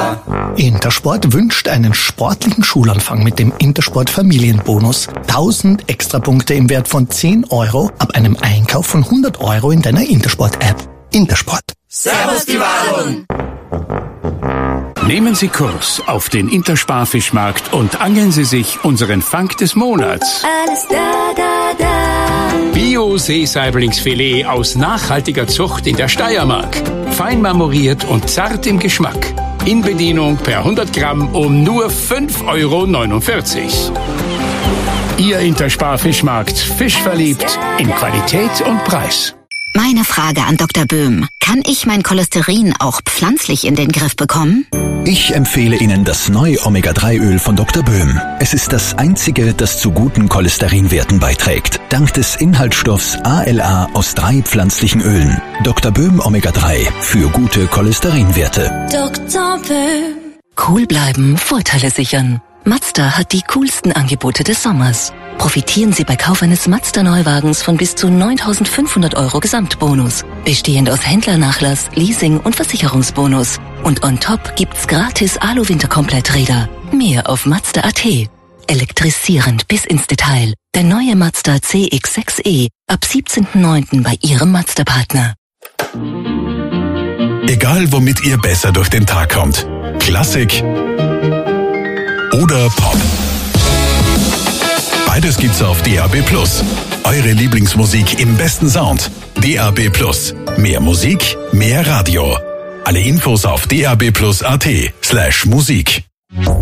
Intersport wünscht einen sportlichen Schulanfang mit dem Intersport Familienbonus. 1000 Extrapunkte im Wert von 10 € ab einem Einkauf von 100 € in deiner Intersport-App. Intersport. Servus die Wahrung! Nehmen Sie Kurs auf den Intersparfischmarkt und angeln Sie sich unseren Fang des Monats. Alles da. Bio-Seesaiblingsfilet aus nachhaltiger Zucht in der Steiermark. Fein marmoriert und zart im Geschmack. In Bedienung per 100 Gramm um nur 5,49 €. Ihr Intersparfischmarkt. Fischverliebt in Qualität und Preis. Meine Frage an Dr. Böhm. Kann ich mein Cholesterin auch pflanzlich in den Griff bekommen? Ich empfehle Ihnen das neue Omega-3-Öl von Dr. Böhm. Es ist das einzige, das zu guten Cholesterinwerten beiträgt. Dank des Inhaltsstoffs ALA aus 3 pflanzlichen Ölen. Dr. Böhm Omega-3 für gute Cholesterinwerte. Dr. Böhm. Cool bleiben, Vorteile sichern. Mazda hat die coolsten Angebote des Sommers. Profitieren Sie bei Kauf eines Mazda-Neuwagens von bis zu 9.500 € Gesamtbonus. Bestehend aus Händlernachlass, Leasing und Versicherungsbonus. Und on top gibt's gratis Alu-Winterkompletträder. Mehr auf Mazda.at. Elektrisierend bis ins Detail. Der neue Mazda CX-6e ab 17.09. bei Ihrem Mazda-Partner. Egal, womit ihr besser durch den Tag kommt. Klassik oder Pop. Beides gibt's auf DAB+. Eure Lieblingsmusik im besten Sound. DAB+. Mehr Musik, mehr Radio. Alle Infos auf dab+at/Musik.